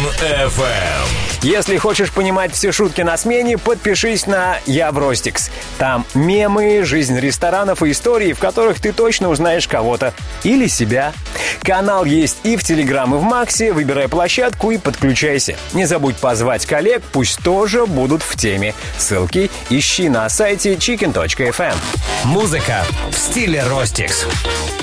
FM. Если хочешь понимать все шутки на смене, подпишись на «Я в Ростикс». Там мемы, жизнь ресторанов и истории, в которых ты точно узнаешь кого-то или себя. Канал есть и в Телеграм, и в Максе. Выбирай площадку и подключайся. Не забудь позвать коллег, пусть тоже будут в теме. Ссылки ищи на сайте chicken.fm. Музыка в стиле Ростикс.